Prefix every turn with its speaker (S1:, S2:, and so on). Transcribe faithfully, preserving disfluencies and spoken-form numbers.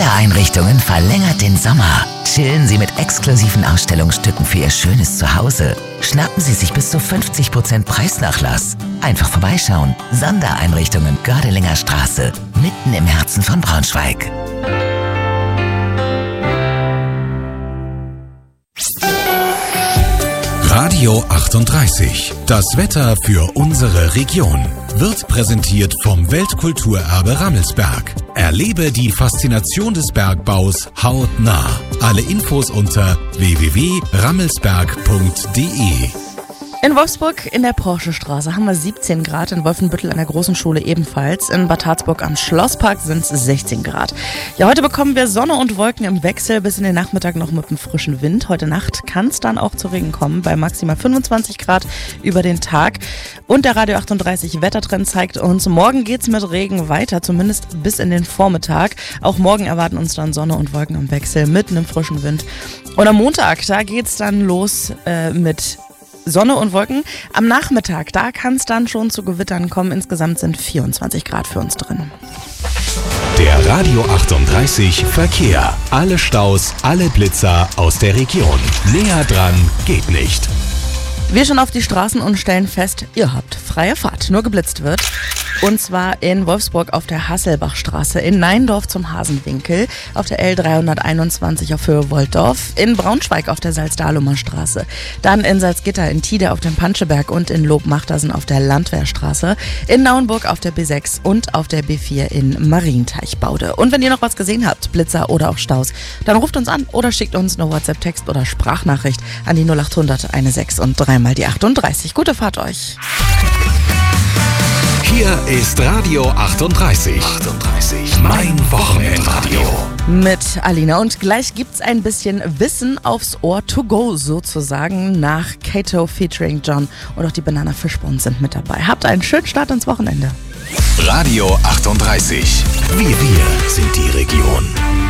S1: Sondereinrichtungen verlängert den Sommer. Chillen Sie mit exklusiven Ausstellungsstücken für Ihr schönes Zuhause. Schnappen Sie sich bis zu fünfzig Prozent Preisnachlass. Einfach vorbeischauen. Sondereinrichtungen Gördelinger Straße, mitten im Herzen von Braunschweig.
S2: Radio achtunddreißig. Das Wetter für unsere Region wird präsentiert vom Weltkulturerbe Rammelsberg. Erlebe die Faszination des Bergbaus hautnah. Alle Infos unter w w w punkt rammelsberg punkt d e.
S3: In Wolfsburg in der Porschestraße haben wir siebzehn Grad, in Wolfenbüttel an der Großen Schule ebenfalls. In Bad Harzburg am Schlosspark sind es sechzehn Grad. Ja, heute bekommen wir Sonne und Wolken im Wechsel bis in den Nachmittag noch mit einem frischen Wind. Heute Nacht kann es dann auch zu Regen kommen, bei maximal fünfundzwanzig Grad über den Tag. Und der Radio achtunddreißig Wettertrend zeigt uns, morgen geht's mit Regen weiter, zumindest bis in den Vormittag. Auch morgen erwarten uns dann Sonne und Wolken im Wechsel mit einem frischen Wind. Und am Montag, da geht's dann los äh, mit Sonne und Wolken. Am Nachmittag, da kann es dann schon zu Gewittern kommen. Insgesamt sind vierundzwanzig Grad für uns drin.
S2: Der Radio achtunddreißig Verkehr. Alle Staus, alle Blitzer aus der Region. Näher dran geht nicht.
S3: Wir schauen auf die Straßen und stellen fest, ihr habt freie Fahrt, nur geblitzt wird. Und zwar in Wolfsburg auf der Hasselbachstraße, in Neindorf zum Hasenwinkel, auf der L dreihunderteinundzwanzig auf Höhe Wolldorf, in Braunschweig auf der Salzdahlumer Straße, dann in Salzgitter, in Tide auf dem Panscheberg und in Lobmachtersen auf der Landwehrstraße, in Nauenburg auf der B sechs und auf der B vier in Marienteichbaude. Und wenn ihr noch was gesehen habt, Blitzer oder auch Staus, dann ruft uns an oder schickt uns eine WhatsApp-Text oder Sprachnachricht an die null achthundert sechzehn und dreimal die achtunddreißig. Gute Fahrt euch!
S2: Hier ist Radio achtunddreißig. achtunddreißig. Mein Wochenendradio.
S3: Mit Alina. Und gleich gibt's ein bisschen Wissen aufs Ohr to go sozusagen nach Kato featuring John. Und auch die Banana Fishbones sind mit dabei. Habt einen schönen Start ins Wochenende.
S2: Radio achtunddreißig. Wir, wir sind die Region.